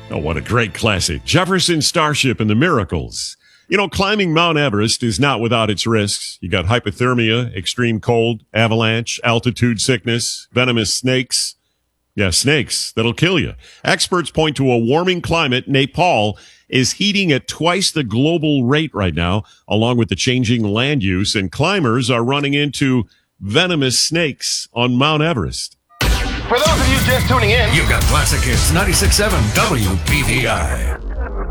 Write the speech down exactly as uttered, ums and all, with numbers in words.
Oh, what a great classic. Jefferson Starship and the Miracles. You know, climbing Mount Everest is not without its risks. You got hypothermia, extreme cold, avalanche, altitude sickness, venomous snakes. Yeah, snakes that'll kill you. Experts point to a warming climate. Nepal is heating at twice the global rate right now, along with the changing land use, and climbers are running into venomous snakes on Mount Everest. For those of you just tuning in, you've got Classic Hits ninety-six point seven W P V I.